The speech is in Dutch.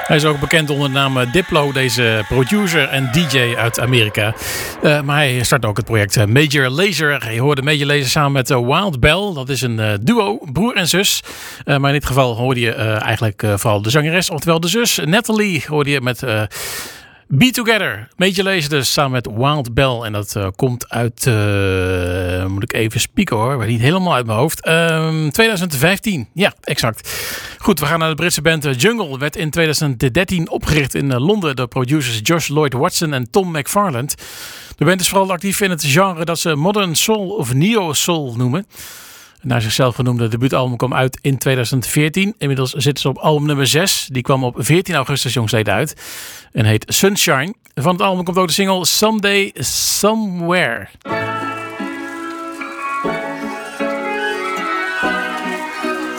Hij is ook bekend onder de naam Diplo, deze producer en DJ uit Amerika. Maar hij start ook het project Major Lazer. Je hoorde Major Lazer samen met Wild Bell. Dat is een duo, broer en zus. Maar in dit geval hoorde je eigenlijk vooral de zangeres, oftewel de zus. Natalie hoorde je met Be Together. Major Lazer dus samen met Wild Bell. En dat komt uit, moet ik even spieken hoor, maar niet helemaal uit mijn hoofd. 2015, ja, exact. Goed, we gaan naar de Britse band Jungle. Werd in 2013 opgericht in Londen door producers Josh Lloyd Watson en Tom McFarland. De band is vooral actief in het genre dat ze Modern Soul of Neo Soul noemen. Naar zichzelf genoemde debuutalbum kwam uit in 2014. Inmiddels zitten ze op album nummer 6. Die kwam op 14 augustus jongsleden uit. En heet Sunshine. Van het album komt ook de single Someday Somewhere.